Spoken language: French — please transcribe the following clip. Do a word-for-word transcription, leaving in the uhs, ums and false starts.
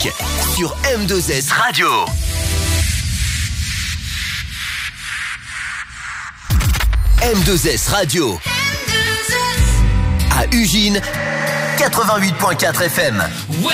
sur M deux S Radio. M deux S Radio. À Ugine, quatre-vingt-huit virgule quatre F M.